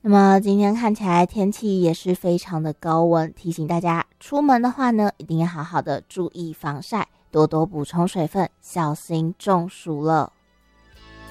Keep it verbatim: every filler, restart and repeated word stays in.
那么今天看起来天气也是非常的高温，提醒大家出门的话呢，一定要好好的注意防晒，多多补充水分，小心中暑了。